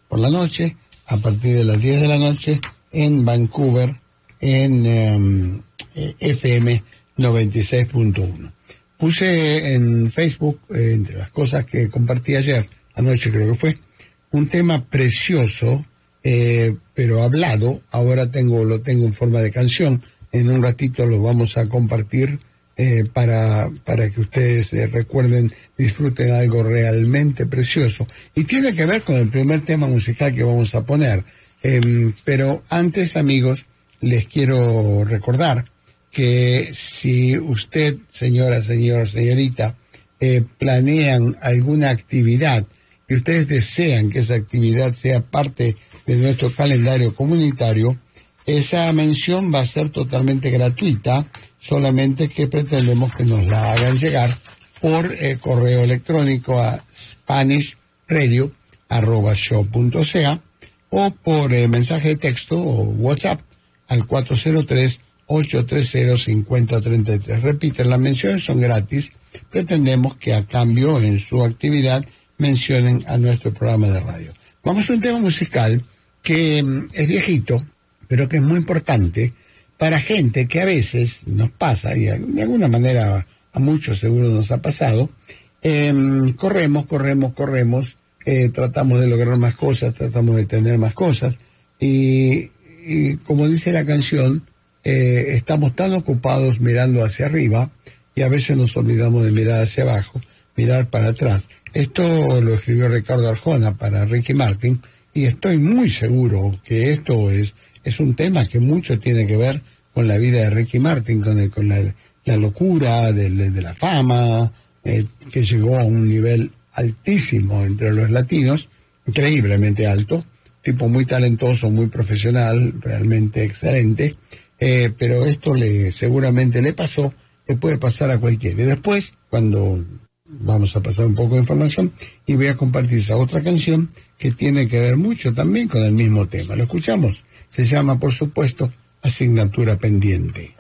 por la noche, a partir de las 10 de la noche, en Vancouver, en FM 96.1. Puse en Facebook, entre las cosas que compartí ayer, anoche creo que fue, un tema precioso, pero hablado. Ahora lo tengo en forma de canción. En un ratito lo vamos a compartir para que ustedes recuerden, disfruten algo realmente precioso. Y tiene que ver con el primer tema musical que vamos a poner. Pero antes, amigos, les quiero recordar que si usted, señora, señor, señorita, planean alguna actividad y ustedes desean que esa actividad sea parte de nuestro calendario comunitario, esa mención va a ser totalmente gratuita, solamente que pretendemos que nos la hagan llegar por correo electrónico a spanishradio@show.ca o por mensaje de texto o WhatsApp al 403-830-5033. Repiten, las menciones son gratis. Pretendemos que a cambio en su actividad mencionen a nuestro programa de radio. Vamos a un tema musical que es viejito, pero que es muy importante para gente que a veces nos pasa, y de alguna manera a muchos seguro nos ha pasado, corremos, tratamos de lograr más cosas, tratamos de tener más cosas, y como dice la canción, estamos tan ocupados mirando hacia arriba y a veces nos olvidamos de mirar hacia abajo, mirar para atrás. Esto lo escribió Ricardo Arjona para Ricky Martin, y estoy muy seguro que esto es un tema que mucho tiene que ver con la vida de Ricky Martin, con la locura de la fama, que llegó a un nivel altísimo entre los latinos, increíblemente alto, tipo muy talentoso, muy profesional, realmente excelente, pero esto seguramente le pasó, le puede pasar a cualquiera. Y después, cuando vamos a pasar un poco de información, y voy a compartir esa otra canción que tiene que ver mucho también con el mismo tema. ¿Lo escuchamos? Se llama, por supuesto, Asignatura Pendiente.